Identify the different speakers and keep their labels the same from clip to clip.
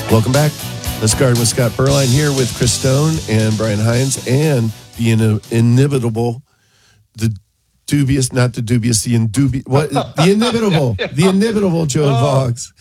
Speaker 1: Welcome back. Let's Garden with Scott Berline here with Chris Stone and Brian Hines and the inimitable, the dubious, not the dubious, the indubious, what? The inimitable Joe Boggs.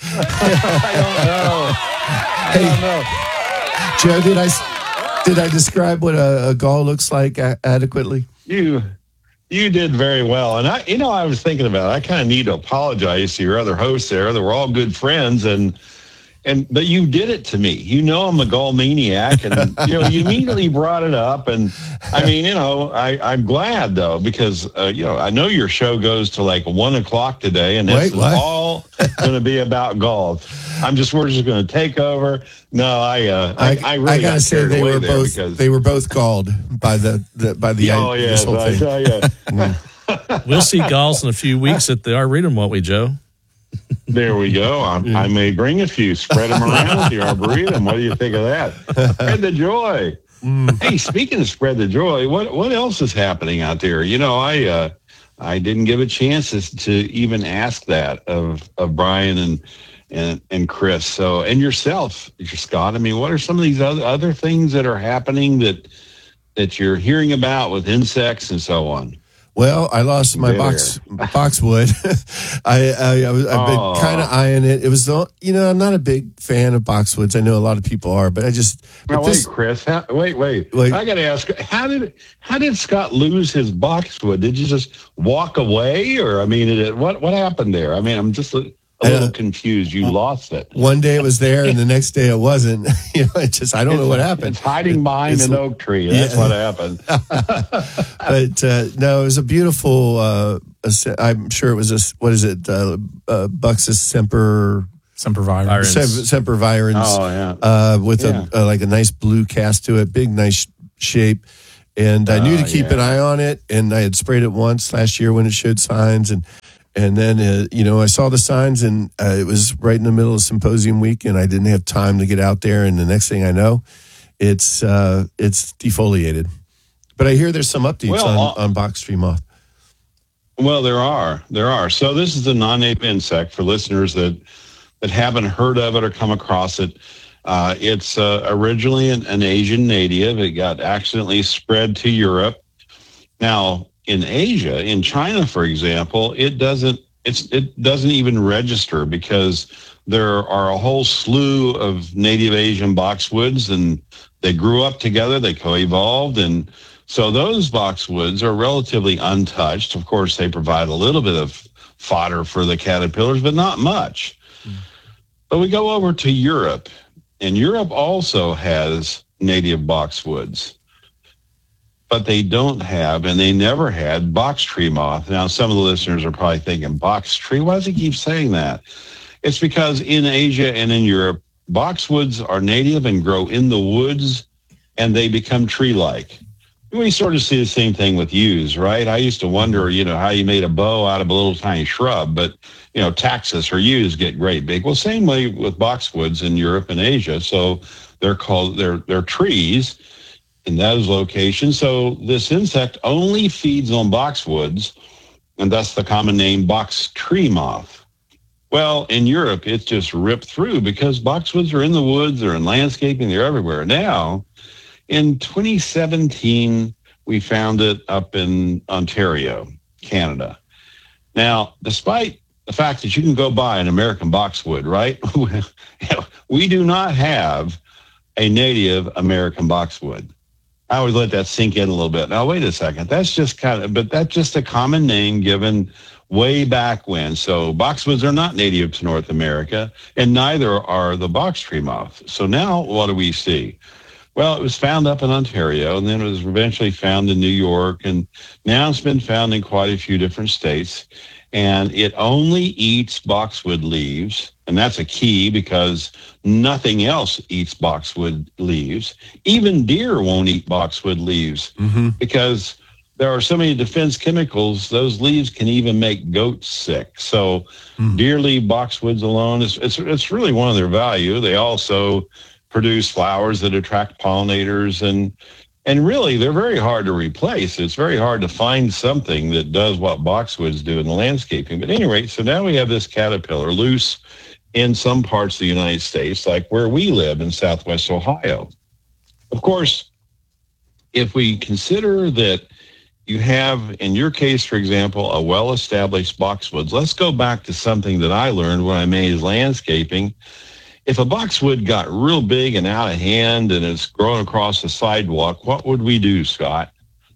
Speaker 2: I don't know.
Speaker 1: Joe, did I describe what a gall looks like adequately?
Speaker 2: You did very well. And I was thinking about it. I kind of need to apologize to your other hosts there. They were all good friends but you did it to me. You know I'm a gall maniac, and you immediately brought it up. And I mean, I'm glad though, because I know your show goes to like 1:00 today, and this is all going to be about golf. We're just going to take over. No, I really
Speaker 1: I gotta say they were both galled by the
Speaker 2: oh yeah,
Speaker 1: this whole thing.
Speaker 3: We'll see galls in a few weeks at the Arboretum, won't we, Joe?
Speaker 2: There we go. I may bring a few, spread them around at the Arboretum. What do you think of that? Spread the joy. Hey, speaking of spread the joy, what else is happening out there? I didn't give a chance to even ask that of Brian and Chris. So, and yourself, Scott. I mean, what are some of these other things that are happening that you're hearing about with insects and so on?
Speaker 1: Well, I lost my boxwood. I've been kind of eyeing it. It was I'm not a big fan of boxwoods. I know a lot of people are, but I just.
Speaker 2: Now, wait, Chris. Wait. I got to ask. How did Scott lose his boxwood? Did you just walk away, or I mean, what happened there? I mean, I'm just a little confused. You lost it.
Speaker 1: One day it was there, and the next day it wasn't. I don't know what happened.
Speaker 2: It's hiding behind an oak tree. That's what happened.
Speaker 1: But no, it was a beautiful. I'm sure it was Buxus sempervirens.
Speaker 2: Oh yeah.
Speaker 1: With a nice blue cast to it, big nice shape. And I knew to keep an eye on it, and I had sprayed it once last year when it showed signs, and then, I saw the signs, and it was right in the middle of symposium week, and I didn't have time to get out there. And the next thing I know, it's defoliated. But I hear there's some updates on box tree moth.
Speaker 2: Well, there are. So this is a non-native insect for listeners that haven't heard of it or come across it. It's originally an Asian native. It got accidentally spread to Europe. Now, in Asia, in China, for example, it doesn't even register because there are a whole slew of native Asian boxwoods, and they grew up together, they co-evolved, and so those boxwoods are relatively untouched. Of course, they provide a little bit of fodder for the caterpillars, but not much. But we go over to Europe, and Europe also has native boxwoods. But they don't have, and they never had, box tree moth. Now, some of the listeners are probably thinking, box tree? Why does he keep saying that? It's because in Asia and in Europe, boxwoods are native and grow in the woods, and they become tree-like. We sort of see the same thing with yews, right? I used to wonder, how you made a bow out of a little tiny shrub, but, taxus or yews get great big. Well, same way with boxwoods in Europe and Asia. So they're trees in those locations. So this insect only feeds on boxwoods, and that's the common name box tree moth. Well, in Europe, it's just ripped through because boxwoods are in the woods, they're in landscaping, they're everywhere. Now, in 2017, we found it up in Ontario, Canada. Now, despite the fact that you can go buy an American boxwood, right? We do not have a native American boxwood. I always let that sink in a little bit. Now, wait a second. That's just a common name given way back when. So boxwoods are not native to North America, and neither are the box tree moth. So now what do we see? Well, it was found up in Ontario, and then it was eventually found in New York, and now it's been found in quite a few different states. And it only eats boxwood leaves, and that's a key because nothing else eats boxwood leaves. Even deer won't eat boxwood leaves because there are so many defense chemicals. Those leaves can even make goats sick. So deer leave boxwoods alone. It's really one of their value. They also produce flowers that attract pollinators, and really they're very hard to replace. It's very hard to find something that does what boxwoods do in the landscaping. But at any rate, so now we have this caterpillar loose in some parts of the United States, like where we live in Southwest Ohio. Of course, if we consider that you have, in your case, for example, a well-established boxwoods, let's go back to something that I learned when I made landscaping. If a boxwood got real big and out of hand and it's growing across the sidewalk, what would we do, Scott?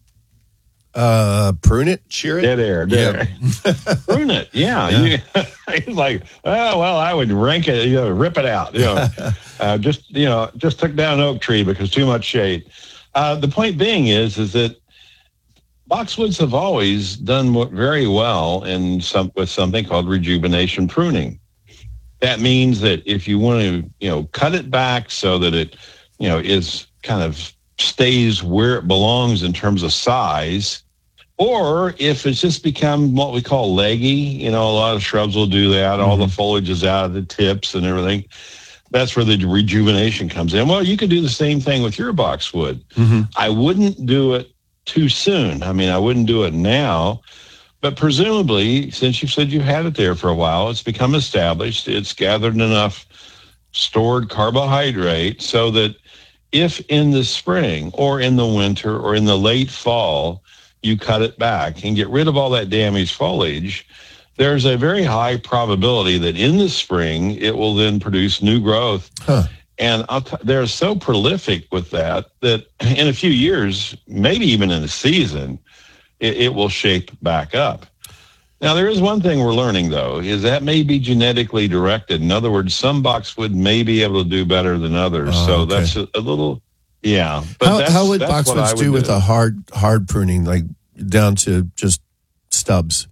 Speaker 1: Prune it, shear it.
Speaker 2: Dead air. Prune it. Yeah. He's like, oh, well, I would rank it, rip it out. Just took down an oak tree because too much shade. The point being is that boxwoods have always done very well with something called rejuvenation pruning. That means that if you want to, cut it back so that it, is kind of stays where it belongs in terms of size, or if it's just become what we call leggy, a lot of shrubs will do that. All the foliage is out of the tips and everything. That's where the rejuvenation comes in. Well, you could do the same thing with your boxwood. I wouldn't do it too soon. I mean, I wouldn't do it now, but presumably, since you said you had it there for a while, it's become established. It's gathered enough stored carbohydrate so that if in the spring or in the winter or in the late fall, you cut it back and get rid of all that damaged foliage, there's a very high probability that in the spring, it will then produce new growth. And they're so prolific with that in a few years, maybe even in a season, it will shape back up. Now, there is one thing we're learning, though, is that may be genetically directed. In other words, some boxwood may be able to do better than others. That's a little, yeah. But
Speaker 1: how would boxwoods do with a hard pruning, like down to just stubs?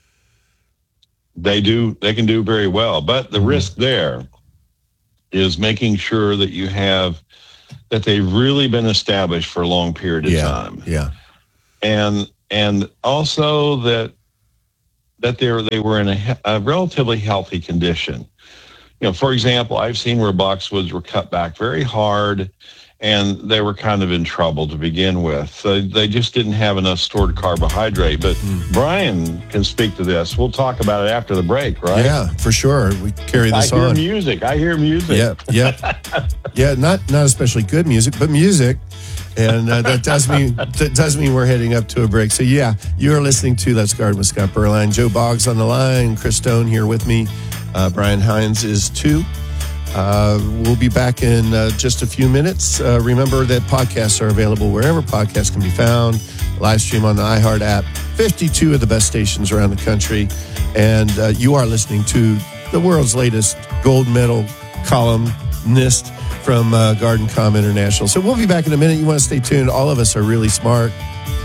Speaker 2: They can do very well. But the risk there is making sure that that they've really been established for a long period of time.
Speaker 1: Yeah.
Speaker 2: And also that they were in a relatively healthy condition. For example, I've seen where boxwoods were cut back very hard and they were kind of in trouble to begin with. So they just didn't have enough stored carbohydrate. But Brian can speak to this. We'll talk about it after the break, right?
Speaker 1: Yeah, for sure. We carry this on.
Speaker 2: I hear music.
Speaker 1: Yeah. Yeah, not especially good music, but music. And that does mean we're heading up to a break. So, yeah, you're listening to Let's Garden with Scott Berline. Joe Boggs on the line. Chris Stone here with me. Brian Hines is too. We'll be back in just a few minutes. Remember that podcasts are available wherever podcasts can be found. Live stream on the iHeart app. 52 of the best stations around the country. And you are listening to the world's latest gold medal columnist from Garden Com International. So we'll be back in a minute. You want to stay tuned. All of us are really smart.